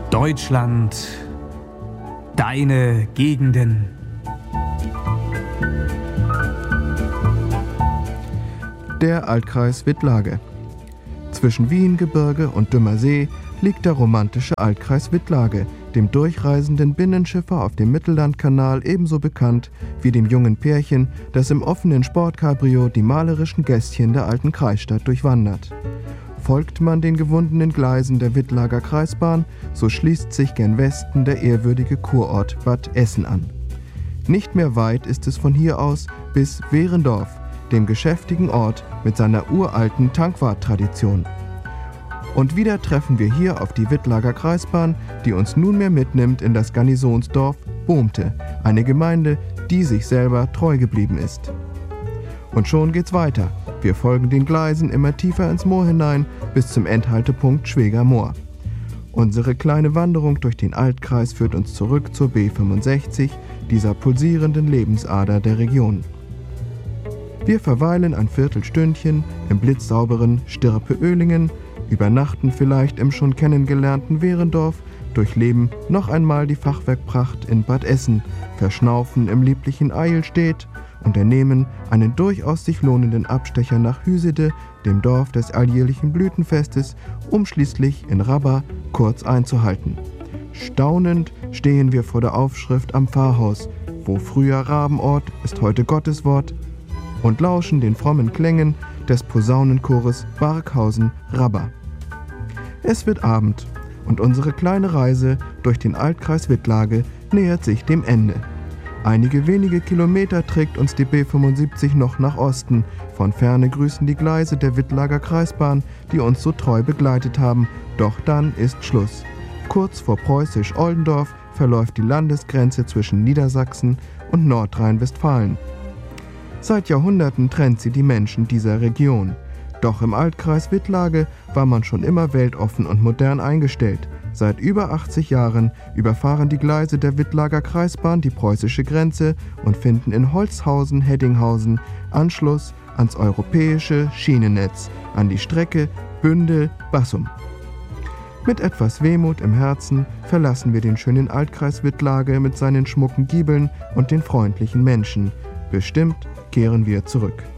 Deutschland, deine Gegenden. Der Altkreis Wittlage. Zwischen Wiengebirge und Dümmer See liegt der romantische Altkreis Wittlage, dem durchreisenden Binnenschiffer auf dem Mittellandkanal ebenso bekannt wie dem jungen Pärchen, das im offenen Sportcabrio die malerischen Gässchen der alten Kreisstadt durchwandert. Folgt man den gewundenen Gleisen der Wittlager Kreisbahn, so schließt sich gen Westen der ehrwürdige Kurort Bad Essen an. Nicht mehr weit ist es von hier aus bis Wehrendorf, dem geschäftigen Ort mit seiner uralten Tankwarttradition. Und wieder treffen wir hier auf die Wittlager Kreisbahn, die uns nunmehr mitnimmt in das Garnisonsdorf Bohmte, eine Gemeinde, die sich selber treu geblieben ist. Und schon geht's weiter. Wir folgen den Gleisen immer tiefer ins Moor hinein bis zum Endhaltepunkt Schweger Moor. Unsere kleine Wanderung durch den Altkreis führt uns zurück zur B65, dieser pulsierenden Lebensader der Region. Wir verweilen ein Viertelstündchen im blitzsauberen Stirpe-Oehlingen, übernachten vielleicht im schon kennengelernten Wehrendorf, durchleben noch einmal die Fachwerkpracht in Bad Essen, verschnaufen im lieblichen Eilstedt, unternehmen einen durchaus sich lohnenden Abstecher nach Hüsede, dem Dorf des alljährlichen Blütenfestes, um schließlich in Rabba kurz einzuhalten. Staunend stehen wir vor der Aufschrift am Pfarrhaus, wo früher Rabenort ist heute Gotteswort, und lauschen den frommen Klängen des Posaunenchores Barkhausen-Rabba. Es wird Abend und unsere kleine Reise durch den Altkreis Wittlage nähert sich dem Ende. Einige wenige Kilometer trägt uns die B75 noch nach Osten. Von ferne grüßen die Gleise der Wittlager Kreisbahn, die uns so treu begleitet haben. Doch dann ist Schluss. Kurz vor Preußisch-Oldendorf verläuft die Landesgrenze zwischen Niedersachsen und Nordrhein-Westfalen. Seit Jahrhunderten trennt sie die Menschen dieser Region. Doch im Altkreis Wittlage war man schon immer weltoffen und modern eingestellt. Seit über 80 Jahren überfahren die Gleise der Wittlager Kreisbahn die preußische Grenze und finden in Holzhausen-Heddinghausen Anschluss ans europäische Schienennetz, an die Strecke Bünde-Bassum. Mit etwas Wehmut im Herzen verlassen wir den schönen Altkreis Wittlage mit seinen schmucken Giebeln und den freundlichen Menschen. Bestimmt kehren wir zurück.